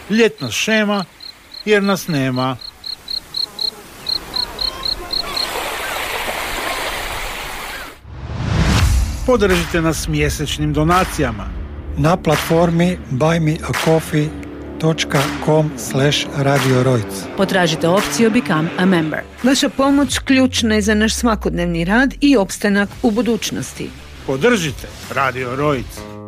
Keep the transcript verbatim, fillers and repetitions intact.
Ljetna šema jer nas nema. Podržite nas mjesečnim donacijama na platformi buy me a coffee dot com slash radio rojc. Potražite opciju Become a Member. Vaša pomoć ključna je za naš svakodnevni rad i opstanak u budućnosti. Podržite Radio Rojc.